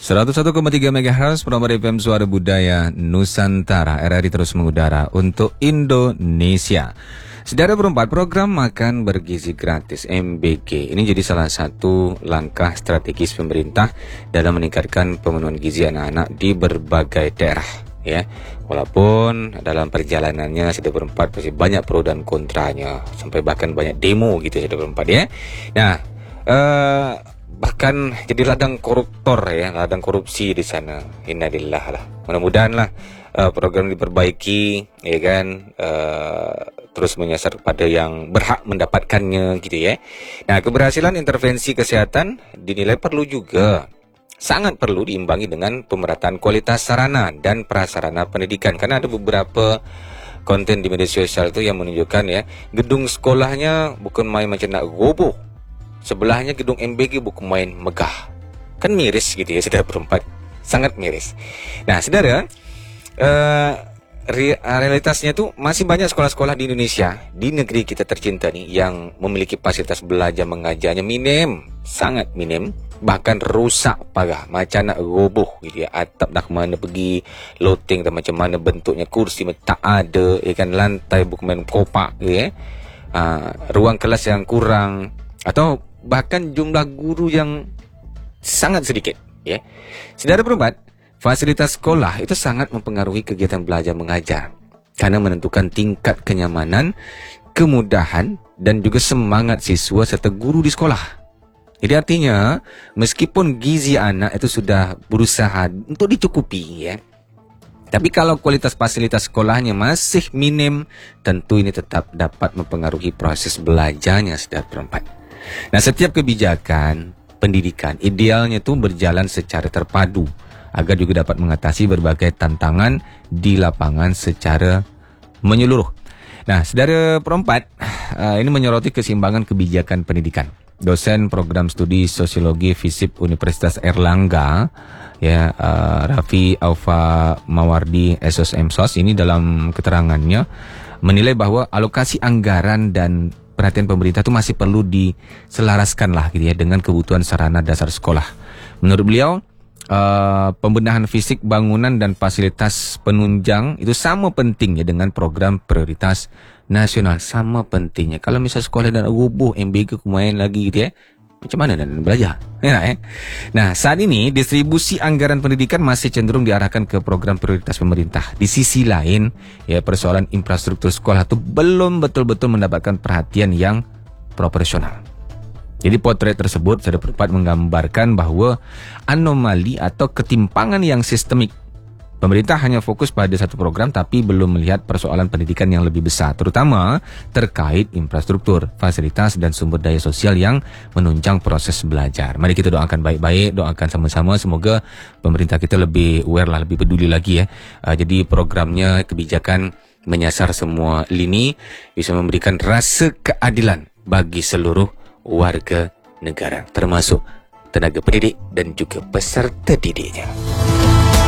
101,3 MHz Promoter FM Suara Budaya Nusantara. RRI terus mengudara untuk Indonesia. Saudara berempat, program makan bergizi gratis MBG ini jadi salah satu langkah strategis pemerintah dalam meningkatkan pemenuhan gizi anak-anak di berbagai daerah. Ya, walaupun dalam perjalanannya Saudara berempat masih banyak pro dan kontranya, sampai bahkan banyak demo gitu Saudara berempat ya. Nah, bahkan jadi ladang koruptor ya, ladang korupsi di sana. Innalillah lah. Mudah-mudahan lah program diperbaiki ya kan, terus menyasar kepada yang berhak mendapatkannya gitu ya. Nah, keberhasilan intervensi kesehatan dinilai perlu juga, sangat perlu diimbangi dengan pemerataan kualitas sarana dan prasarana pendidikan, karena ada beberapa konten di media sosial itu yang menunjukkan ya, gedung sekolahnya bukan main macam nak roboh, sebelahnya gedung MBG bukan main megah. Kan miris gitu ya Saudara berempat, sangat miris. Nah Saudara, realitasnya tuh masih banyak sekolah-sekolah di Indonesia, di negeri kita tercinta nih, yang memiliki fasilitas belajar mengajarnya minim, sangat minim, bahkan rusak parah, macam nak roboh gitu ya. Atap dah mana pergi, loteng dah macam mana bentuknya, kursi tak ada ya kan, lantai bukan main kopak gitu ya. Ruang kelas yang kurang, atau bahkan jumlah guru yang sangat sedikit ya. Saudara berempat, fasilitas sekolah itu sangat mempengaruhi kegiatan belajar mengajar, karena menentukan tingkat kenyamanan, kemudahan, dan juga semangat siswa serta guru di sekolah. Jadi artinya, meskipun gizi anak itu sudah berusaha untuk dicukupi ya, tapi kalau kualitas fasilitas sekolahnya masih minim, tentu ini tetap dapat mempengaruhi proses belajarnya Saudara berempat. Nah, setiap kebijakan pendidikan idealnya itu berjalan secara terpadu, agar juga dapat mengatasi berbagai tantangan di lapangan secara menyeluruh. Nah, Saudara perempat, ini menyoroti keseimbangan kebijakan pendidikan. Dosen program studi sosiologi FISIP Universitas Airlangga ya, Raffi Aufa Mawardi SOS ini dalam keterangannya menilai bahwa alokasi anggaran dan perhatian pemerintah itu masih perlu diselaraskan lah gitu ya dengan kebutuhan sarana dasar sekolah. Menurut beliau, pembenahan fisik bangunan dan fasilitas penunjang itu sama pentingnya dengan program prioritas nasional, sama pentingnya. Kalau misal sekolah dan rubuh, MBG main lagi gitu ya, macam mana dan belajar ya, Nah, saat ini distribusi anggaran pendidikan masih cenderung diarahkan ke program prioritas pemerintah. Di sisi lain ya, persoalan infrastruktur sekolah itu belum betul-betul mendapatkan perhatian yang proporsional. Jadi potret tersebut Saudara berempat menggambarkan bahwa anomali atau ketimpangan yang sistemik. Pemerintah hanya fokus pada satu program tapi belum melihat persoalan pendidikan yang lebih besar, terutama terkait infrastruktur, fasilitas, dan sumber daya sosial yang menunjang proses belajar. Mari kita doakan baik-baik, doakan sama-sama, semoga pemerintah kita lebih aware lah, lebih peduli lagi ya. Jadi programnya, kebijakan menyasar semua lini, bisa memberikan rasa keadilan bagi seluruh warga negara, termasuk tenaga pendidik dan juga peserta didiknya.